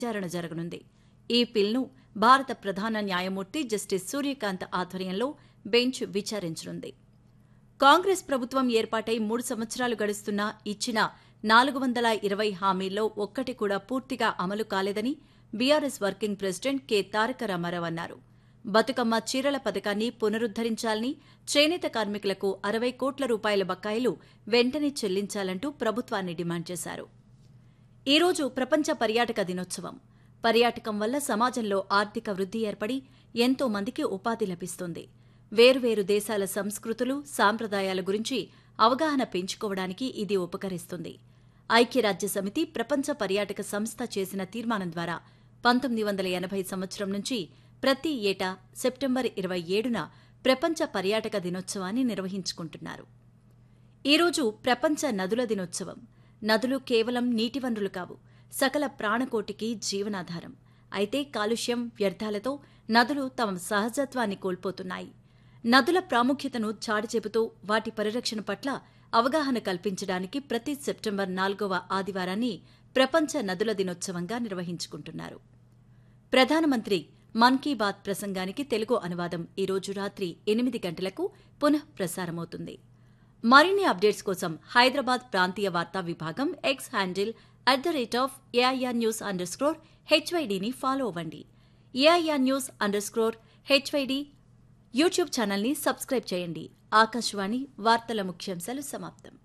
విచారణ జరగనుంది. ఈ పిల్ను భారత ప్రధాన న్యాయమూర్తి జస్టిస్ సూర్యకాంత్ ఆధ్వర్యంలో బెంచ్ విచారించనుంది. కాంగ్రెస్ ప్రభుత్వం ఏర్పాటై 3 సంవత్సరాలు గడుస్తున్నా ఇచ్చిన 420 హామీల్లో ఒక్కటి కూడా పూర్తిగా అమలు కాలేదని బీఆర్ఎస్ వర్కింగ్ ప్రెసిడెంట్ కె తారక రామారావు అన్నారు. బతుకమ్మ చీరల పథకాన్ని పునరుద్దరించాలని, చేనేత కార్మికులకు 60 కోట్ల రూపాయల బకాయిలు వెంటనే చెల్లించాలంటూ ప్రభుత్వాన్ని డిమాండ్ చేశారు. ఈ రోజు ప్రపంచ పర్యాటక దినోత్సవం. పర్యాటకం వల్ల సమాజంలో ఆర్థిక వృద్ధి ఏర్పడి ఎంతో మందికి ఉపాధి లభిస్తుంది. వేర్వేరు దేశాల సంస్కృతులు, సాంప్రదాయాల గురించి అవగాహన పెంచుకోవడానికి ఇది ఉపకరిస్తుంది. ఐక్యరాజ్యసమితి ప్రపంచ పర్యాటక సంస్థ చేసిన తీర్మానం ద్వారా 1980 సంవత్సరం నుంచి ప్రతి ఏటా సెప్టెంబర్ 27న ప్రపంచ పర్యాటక దినోత్సవాన్ని నిర్వహించుకుంటున్నారు. ఈరోజు ప్రపంచ నదుల దినోత్సవం. నదులు కేవలం నీటి వనరులు కావు, సకల ప్రాణకోటికి జీవనాధారం. అయితే కాలుష్యం, వ్యర్థాలతో నదులు తమ సహజత్వాన్ని కోల్పోతున్నాయి. నదుల ప్రాముఖ్యతను చాటి చెబుతూ వాటి పరిరక్షణ పట్ల అవగాహన కల్పించడానికి ప్రతి సెప్టెంబర్ 4వ ఆదివారాన్ని ప్రపంచ నదుల దినోత్సవంగా నిర్వహించుకుంటున్నారు. ప్రధానమంత్రి మన్ కీ బాత్ ప్రసంగానికి తెలుగు అనువాదం ఈరోజు రాత్రి 8 గంటలకు పునః ప్రసారమవుతుంది. మరిన్ని అప్డేట్స్ కోసం హైదరాబాద్ ప్రాంతీయ వార్తా విభాగం ఎక్స్ హ్యాండిల్ @AIR News_HYDని ఫాలో అవ్వండి. AIR News_HYD యూట్యూబ్ ఛానల్ని సబ్స్క్రైబ్ చేయండి. ఆకాశవాణి వార్తల ముఖ్యాంశాలు సమాప్తం.